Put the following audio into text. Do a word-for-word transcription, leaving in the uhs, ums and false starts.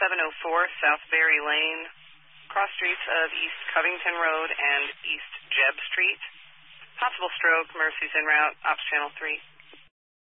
seven oh four South Berry Lane, cross streets of East Covington Road and East Jebb Street. Possible stroke, Mercy's en route, Ops Channel three.